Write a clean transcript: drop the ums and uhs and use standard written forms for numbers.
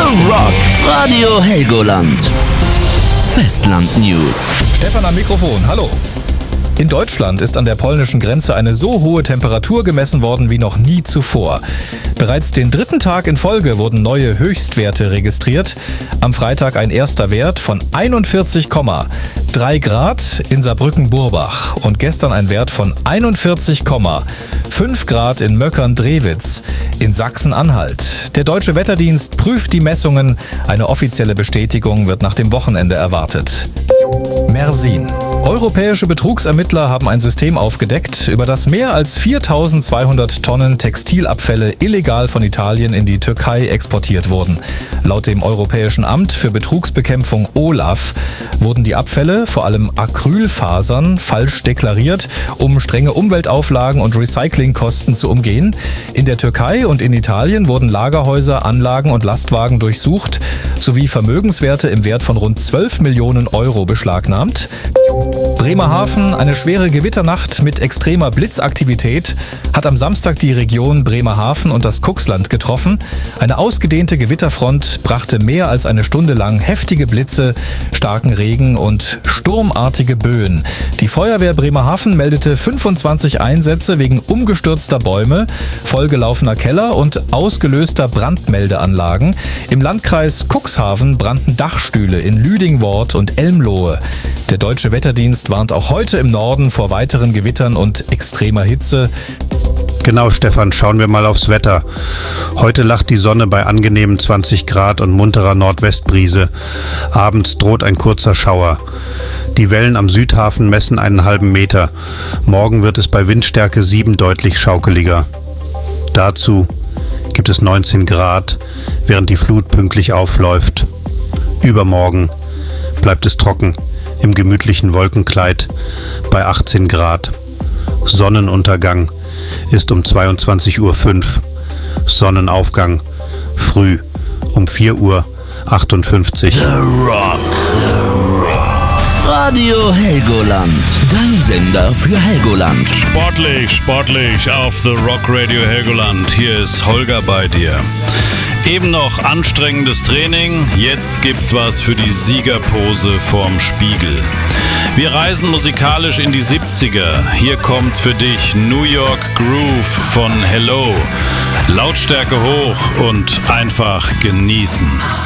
The Rock. Radio Helgoland. Festland News. Stefan am Mikrofon, hallo. In Deutschland ist an der polnischen Grenze eine so hohe Temperatur gemessen worden wie noch nie zuvor. Bereits den 3. Tag in Folge wurden neue Höchstwerte registriert. Am Freitag ein erster Wert von 41,3 Grad in Saarbrücken-Burbach und gestern ein Wert von 41,5 Grad in Möckern-Drewitz in Sachsen-Anhalt. Der Deutsche Wetterdienst prüft die Messungen. Eine offizielle Bestätigung wird nach dem Wochenende erwartet. Mersin. Europäische Betrugsermittler haben ein System aufgedeckt, über das mehr als 4.200 Tonnen Textilabfälle illegal von Italien in die Türkei exportiert wurden. Laut dem Europäischen Amt für Betrugsbekämpfung OLAF wurden die Abfälle, vor allem Acrylfasern, falsch deklariert, um strenge Umweltauflagen und Recyclingkosten zu umgehen. In der Türkei und in Italien wurden Lagerhäuser, Anlagen und Lastwagen durchsucht, sowie Vermögenswerte im Wert von rund 12 Millionen Euro beschlagnahmt. Bremerhaven, eine schwere Gewitternacht mit extremer Blitzaktivität, hat am Samstag die Region Bremerhaven und das Cuxland getroffen. Eine ausgedehnte Gewitterfront brachte mehr als eine Stunde lang heftige Blitze, starken Regen und sturmartige Böen. Die Feuerwehr Bremerhaven meldete 25 Einsätze wegen umgestürzter Bäume, vollgelaufener Keller und ausgelöster Brandmeldeanlagen. Im Landkreis Cuxhaven brannten Dachstühle in Lüdingwort und Elmlohe. Der Deutsche Wetterdienst warnt auch heute im Norden vor weiteren Gewittern und extremer Hitze. Genau, Stefan, schauen wir mal aufs Wetter. Heute lacht die Sonne bei angenehmen 20 Grad und munterer Nordwestbrise. Abends droht ein kurzer Schauer. Die Wellen am Südhafen messen einen halben Meter. Morgen wird es bei Windstärke 7 deutlich schaukeliger. Dazu gibt es 19 Grad, während die Flut pünktlich aufläuft. Übermorgen bleibt es trocken im gemütlichen Wolkenkleid bei 18 Grad. Sonnenuntergang ist um 22:05 Uhr. Sonnenaufgang früh um 4:58 Uhr. The Rock. Radio Helgoland. Dein Sender für Helgoland. Sportlich auf The Rock Radio Helgoland. Hier ist Holger bei dir. Eben noch anstrengendes Training, jetzt gibt's was für die Siegerpose vorm Spiegel. Wir reisen musikalisch in die 70er. Hier kommt für dich New York Groove von Hello. Lautstärke hoch und einfach genießen.